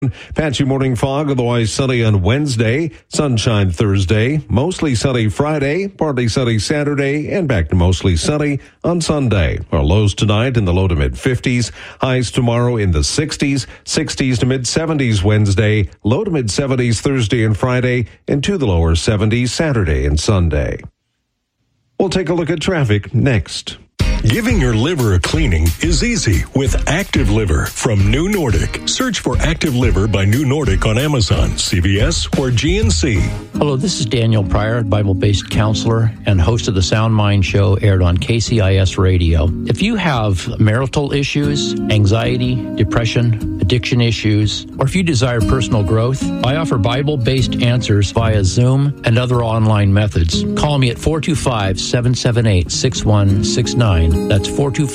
Patchy morning fog, otherwise sunny on Wednesday, sunshine Thursday, mostly sunny Friday, partly sunny Saturday, and back to mostly sunny on Sunday. Our lows tonight in the low to mid 50s, highs tomorrow in the 60s, 60s to mid 70s Wednesday, low to mid 70s Thursday and Friday, and to the lower 70s Saturday and Sunday. We'll take a look at traffic next. Giving your liver a cleaning is easy with Active Liver from New Nordic. Search for Active Liver by New Nordic on Amazon, CVS, or GNC. Hello, this is Daniel Pryor, Bible-based counselor and host of the Sound Mind Show, aired on KCIS Radio. If you have marital issues, anxiety, depression, addiction issues, or if you desire personal growth, I offer Bible-based answers via Zoom and other online methods. Call me at 425-778-6169. That's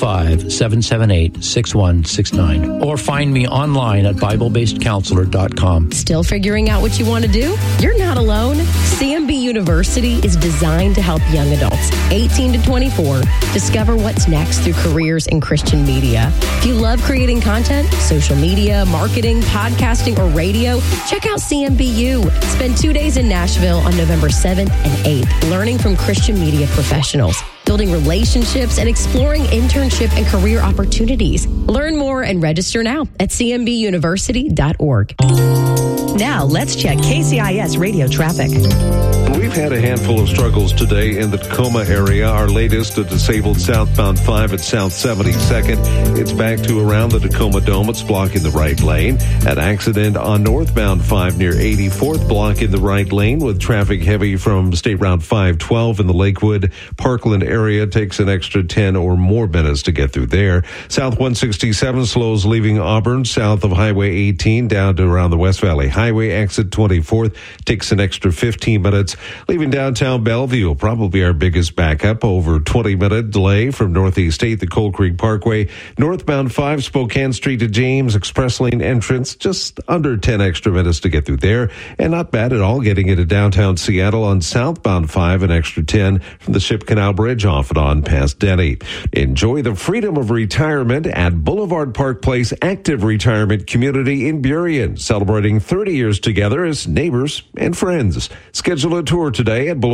425-778-6169. Or find me online at BibleBasedCounselor.com. Still figuring out what you want to do? You're not alone. CMB University is designed to help young adults, 18 to 24, discover what's next through careers in Christian media. If you love creating content, social media, marketing, podcasting, or radio, check out CMBU. Spend 2 days in Nashville on November 7th and 8th, learning from Christian media professionals, building relationships, and exploring internship and career opportunities. Learn more and register now at cmbuniversity.org. Now, let's check KCIS radio traffic. We've had a handful of struggles today in the Tacoma area. Our latest, a disabled southbound 5 at South 72nd. It's back to around the Tacoma Dome. It's blocking the right lane. An accident on northbound 5 near 84th, blocking the right lane with traffic heavy from State Route 512 in the Lakewood, Parkland area. Takes an extra 10 or more minutes to get through there. South 167 slows leaving Auburn, south of Highway 18 down to around the West Valley Highway. Exit 24th takes an extra 15 minutes. Leaving downtown Bellevue, probably our biggest backup, over 20-minute delay from Northeast 8, the Coal Creek Parkway. Northbound 5, Spokane Street to James, Express Lane entrance, just under 10 extra minutes to get through there. And not bad at all getting into downtown Seattle on southbound 5, an extra 10 from the Ship Canal Bridge off and on past Denny. Enjoy the freedom of retirement at Boulevard Park Place Active Retirement Community in Burien, celebrating 30 years together as neighbors and friends. Schedule a tour today at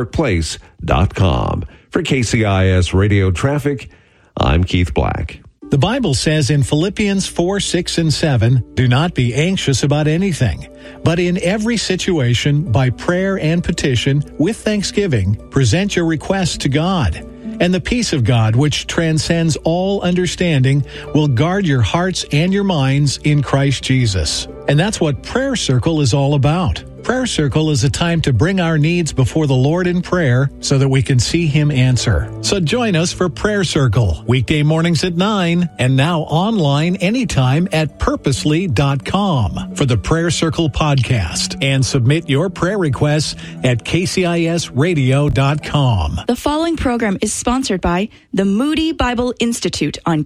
boulevardparkplace.com. For KCIS Radio Traffic, I'm Keith Black. The Bible says in Philippians 4, 6, and 7, do not be anxious about anything, but in every situation, by prayer and petition, with thanksgiving, present your requests to God. And the peace of God, which transcends all understanding, will guard your hearts and your minds in Christ Jesus. And that's what Prayer Circle is all about. Prayer Circle is a time to bring our needs before the Lord in prayer so that we can see Him answer. So join us for Prayer Circle, weekday mornings at 9, and now online anytime at purposely.com for the Prayer Circle podcast. And submit your prayer requests at kcisradio.com. The following program is sponsored by the Moody Bible Institute on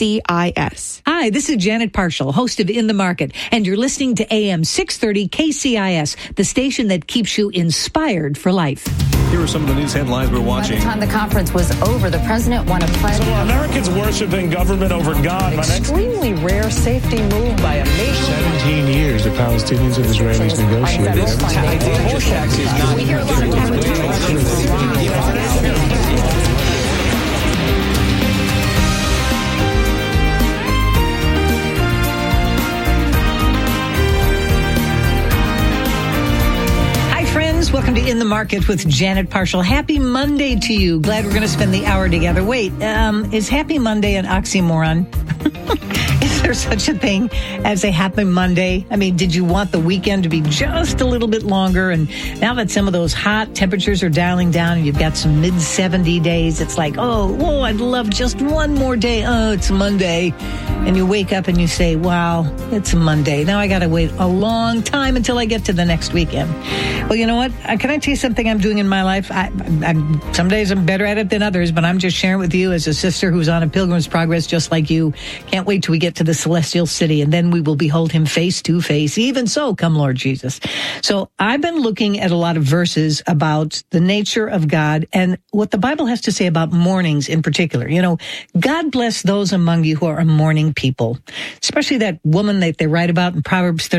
KCIS. Hi, this is Janet Parshall, host of In the Market, and you're listening to AM 630 KCIS, the station that keeps you inspired for life. Here are some of the news headlines we're watching. By the time the conference was over, the president won a pledge. So Americans worshiping government over God. Extremely rare safety move by a nation. 17 years the Palestinians and Israelis negotiated. We hear a lot of Welcome to In the Market with Janet Parshall. Happy Monday to you. Glad we're going to spend the hour together. Wait, is Happy Monday an oxymoron? Is there such a thing as a Happy Monday? I mean, did you want the weekend to be just a little bit longer? And now that some of those hot temperatures are dialing down and you've got some mid-70 days, it's like, oh, I'd love just one more day. Oh, it's Monday. And you wake up and you say, wow, it's a Monday. Now I got to wait a long time until I get to the next weekend. Well, you know what? Can I tell you something I'm doing in my life? Some days I'm better at it than others, but I'm just sharing with you as a sister who's on a pilgrim's progress just like you. Can't wait till we get to the celestial city, and then we will behold him face to face. Even so, come Lord Jesus. So I've been looking at a lot of verses about the nature of God and what the Bible has to say about mournings in particular. You know, God bless those among you who are a mourning people, especially that woman that they write about in Proverbs 30.